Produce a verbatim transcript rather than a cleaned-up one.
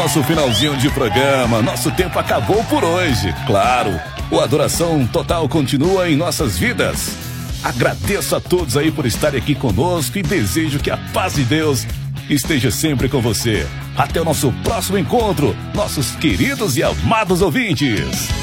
nosso finalzinho de programa. Nosso tempo acabou por hoje. Claro, o Adoração Total continua em nossas vidas. Agradeço a todos aí por estarem aqui conosco e desejo que a paz de Deus esteja sempre com você. Até o nosso próximo encontro, nossos queridos e amados ouvintes.